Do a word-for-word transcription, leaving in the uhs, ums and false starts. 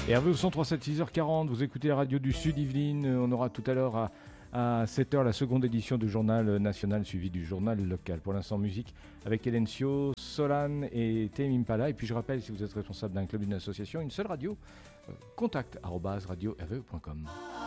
Et Hervé au cent trois sept, six heures quarante, vous écoutez la radio du Sud Yvelines. On aura tout à l'heure à, à sept heures la seconde édition du journal national suivi du journal local. Pour l'instant, musique avec Elencio, Solan et Tame Impala. Et puis je rappelle, si vous êtes responsable d'un club, d'une association, une seule radio, euh, contact arobase radio r v e point com.